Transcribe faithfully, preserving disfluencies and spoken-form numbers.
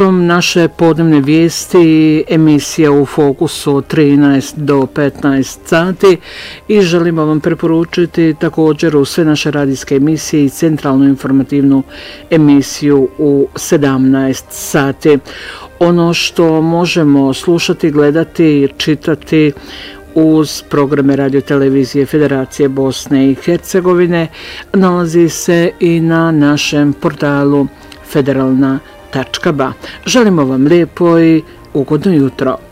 jutrom naše podnevne vijesti, emisija u fokusu od trinaest do petnaest sati i želimo vam preporučiti također u sve naše radijske emisije i centralnu informativnu emisiju u sedamnaest sati. Ono što možemo slušati, gledati, čitati uz programe radiotelevizije Federacije Bosne i Hercegovine nalazi se i na našem portalu federalna tačka ba. Želimo vam lijepo i ugodno jutro.